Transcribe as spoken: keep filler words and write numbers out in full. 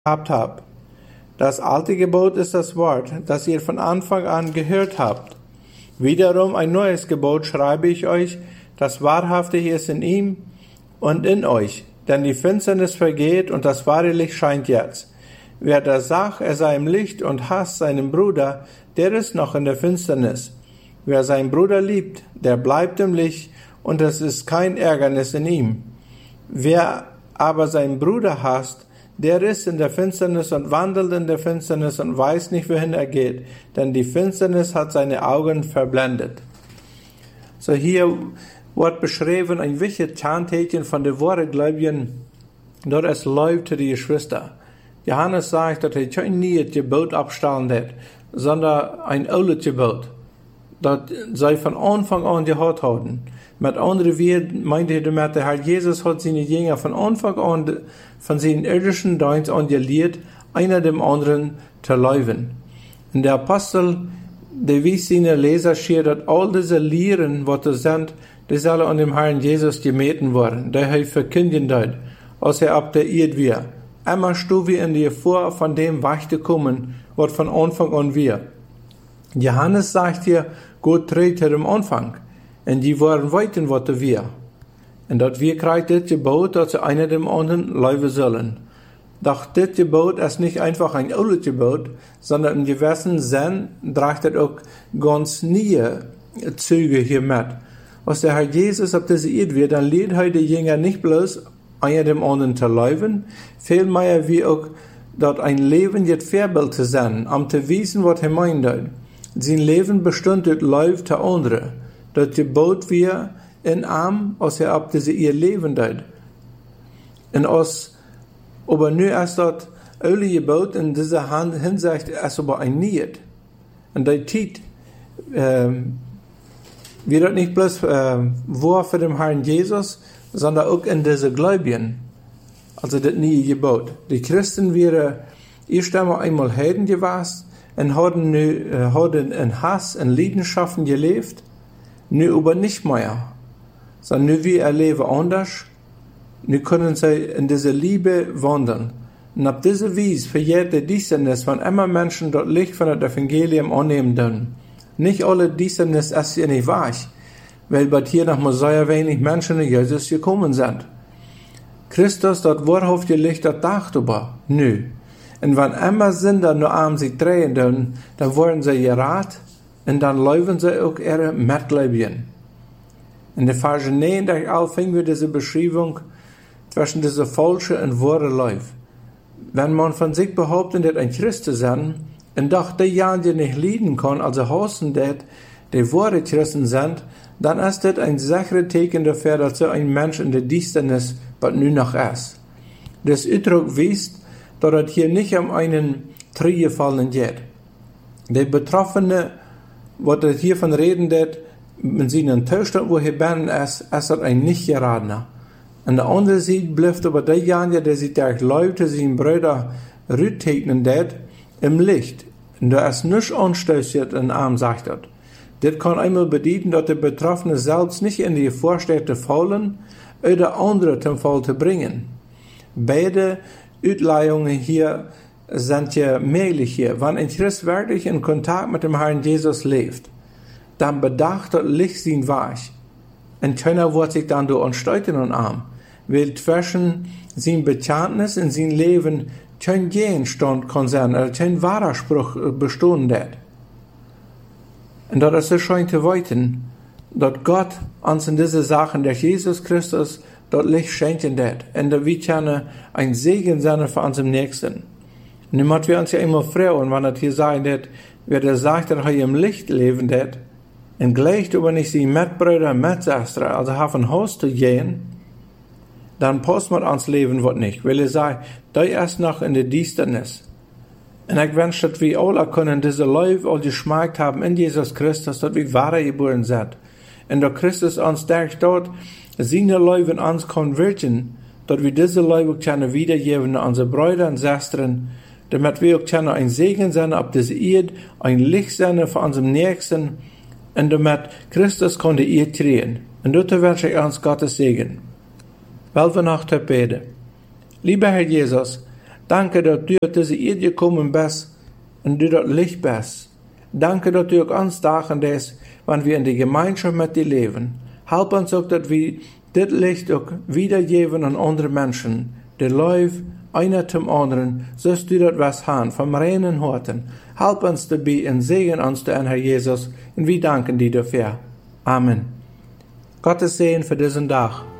gehabt habt. Das alte Gebot ist das Wort, das ihr von Anfang an gehört habt. Wiederum ein neues Gebot schreibe ich euch, das wahrhaftig ist in ihm und in euch, denn die Finsternis vergeht und das wahre Licht scheint jetzt. Wer da sagt, er sei im Licht und hasst seinen Bruder, der ist noch in der Finsternis. Wer seinen Bruder liebt, der bleibt im Licht und es ist kein Ärgernis in ihm. Wer aber seinen Bruder hasst, der ist in der Finsternis und wandelt in der Finsternis und weiß nicht, wohin er geht, denn die Finsternis hat seine Augen verblendet. So hier wird beschrieben ein wichtiges Kennzeichen von den wahren Gläubigen, dort es läuft zu die Geschwister. Johannes sagt, dass er nie das Gebot abstellen wird, sondern ein altes Gebot, das sie von Anfang an gehört haben. Mit anderen Worten meinte er damit, der Herr Jesus hat seine Jünger von Anfang an von seinen irdischen Dienst an gelehrt, einer dem anderen zu leben. Und der Apostel, der wies seine Leser schier, dass all diese Lehren, was das sind, die sollen an dem Herrn Jesus gemeten worden, der er verkündigen hat, als er ab der Erde wir. Immer stu wir in die Vor von dem Wachte kommen, was von Anfang an wir. Johannes sagt hier, Gott tritt am Anfang. Und die waren weiten, was wir. Und dat wir kriegt das Gebot, dass sie einer dem anderen leben sollen. Doch das Gebot ist nicht einfach ein altes Gebot, sondern in gewissen Sinn trägt es auch ganz neue Züge hier mit. Als der Herr Jesus auf diese Erde wird, dann lehrt er die Jünger nicht bloß einer dem anderen zu leben, vielmehr wie auch dort ein Leben jetzt Vorbild zu sein, um zu wissen, was er meint. Sein Leben bestimmt das Leben der anderen. Das Gebot wir in Arm, als er ab diese ihr Leben deit. Und als, aber nu ist das alle Gebot in dieser Hinsicht ist aber ein Niet. Und die Zeit, ähm, wird das nicht bloß, äh, wahr für den Herrn Jesus, sondern auch in diese Gläubigen. Also das neue Gebot. Die Christen wären erst einmal einmal Heiden gewesen und haben nu, äh, haben in Hass, in Leidenschaften gelebt. Nu aber nicht mehr, sondern nu wir erleben anders. Nu können sie in dieser Liebe wandeln. Und auf diese Weise verjährt die Düsternis, wenn immer Menschen dort Licht von dem Evangelium annehmen dürfen. Nicht alle Düsternis ist ja nicht wahr, weil bei hier noch mal sehr wenig Menschen in Jesus gekommen sind. Christus, dort wahrhaft die Licht, dort dacht über, nö. Und wenn immer Sünder nur arm sich drehen dürfen, dann wollen sie gerat, und dann leben sie auch ihre Mitgläubigen. In der Vers neununddreißig finden wir diese Beschreibung zwischen dieser falschen und wahren Leben. Wenn man von sich behauptet, dass ein Christ zu sein, und doch die Jahre die nicht leiden kann, also hoffen, dass die wahre Christen sind, dann ist das ein sicheres Zeichen dafür, dass so ein Mensch in der Düsternis, was nun noch ist. Das Ausdruck weist, dass es hier nicht um einen Trier fallen geht. Der Betroffene, was er hiervon reden wird, in seinem Zustand, wo er bin, ist, ist er ein Nicht-Geradener. An der anderen Seite bleibt aber derjenige, der sich der Leute, seinen Brüder, rüttegnen wird, im Licht. Und da ist nichts anstößig in Arm, sagt er. Das kann einmal bedeuten, dass der Betroffene selbst nicht in die Vorstellung fallen, oder andere zum Fall zu bringen. Beide Ausleihungen hier sind ja möglich hier. Wenn ein Christ wirklich in Kontakt mit dem Herrn Jesus lebt, dann bedacht das Licht sein Weg. Und keiner wird sich dann durch ansteuten und arm. Weil zwischen sein Bekenntnis und sein Leben kein Gegenstand kann sein, oder kein wahrer Spruch bestehen wird. Und das ist so schön zu weiten, dass Gott uns in diese Sachen, dass Jesus Christus dort Licht schenken wird. Und dass wir können ein Segen sein für unseren Nächsten. Nun müssen wir uns ja immer fragen, wenn das hier sagen wird, wer der sagt, dass er im Licht leben wird, und gleich aber nicht seine Mitbrüder und Mitschwestern, also haben ein Haus zu gehen, dann passt man ans Leben wird nicht. Weil er sagt, da ist noch in der Düsternis. Und ich wünsche, dass wir alle können diese Leute all geschmeckt haben in Jesus Christus, dass wir wahre geboren sind. Und dass Christus uns durch dort seine Leute in uns konvertieren, dass wir diese Leute können wiedergeben an unsere Brüder und Schwestern, damit wir auch können ein Segen sein auf diese Erde, ein Licht sein für unseren Nächsten, und damit Christus konnte ihr drehen. Und dort wünsche ich uns Gottes Segen. Weil wir noch beten. Lieber Herr Jesus, Danke, dat du tussen ihr gekommen bist und du dat Licht bist. Danke, dat du auch uns dagen des, wann wir in die Gemeinschaft mit dir leben. Help uns auch, dass wir dit Licht auch wiedergeben an andere Menschen. Der läuft einer zum anderen, so du dat was haben, vom reinen Horten. Help uns dabei und segen uns der Herr Jesus, und wir danken dir dafür. Amen. Gottes Segen für diesen Tag.